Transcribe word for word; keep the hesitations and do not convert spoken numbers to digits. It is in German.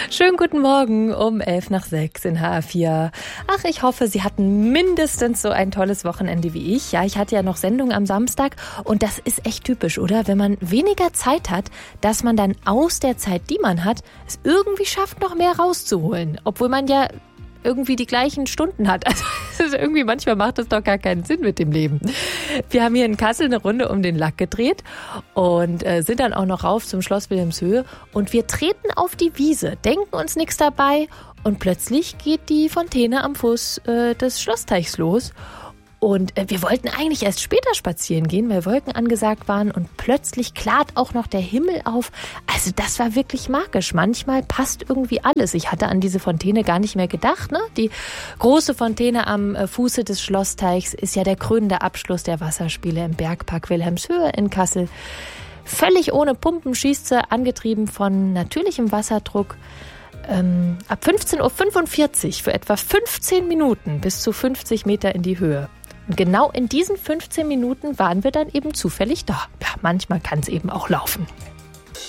Schönen guten Morgen um elf nach sechs in H A vier. Ach, ich hoffe, Sie hatten mindestens so ein tolles Wochenende wie ich. Ja, ich hatte ja noch Sendung am Samstag und das ist echt typisch, oder? Wenn man weniger Zeit hat, dass man dann aus der Zeit, die man hat, es irgendwie schafft, noch mehr rauszuholen. Obwohl man ja irgendwie die gleichen Stunden hat. Also irgendwie manchmal macht das doch gar keinen Sinn mit dem Leben. Wir haben hier in Kassel eine Runde um den Lack gedreht und äh, sind dann auch noch rauf zum Schloss Wilhelmshöhe und wir treten auf die Wiese, denken uns nichts dabei und plötzlich geht die Fontäne am Fuß äh, des Schlossteichs los. Und äh, wir wollten eigentlich erst später spazieren gehen, weil Wolken angesagt waren und plötzlich klart auch noch der Himmel auf. Also das war wirklich magisch. Manchmal passt irgendwie alles. Ich hatte an diese Fontäne gar nicht mehr gedacht. Ne? Die große Fontäne am äh, Fuße des Schlossteichs ist ja der krönende Abschluss der Wasserspiele im Bergpark Wilhelmshöhe in Kassel. Völlig ohne Pumpen schießt sie, angetrieben von natürlichem Wasserdruck. Ähm, ab fünfzehn Uhr fünfundvierzig für etwa fünfzehn Minuten bis zu fünfzig Meter in die Höhe. Und genau in diesen fünfzehn Minuten waren wir dann eben zufällig da. Ja, manchmal kann es eben auch laufen.